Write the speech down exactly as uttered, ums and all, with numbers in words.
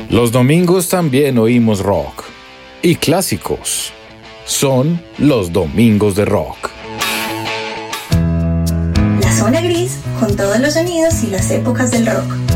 Los domingos también oímos rock. Y clásicos. Son los domingos de rock. La zona gris con todos los sonidos y las épocas del rock.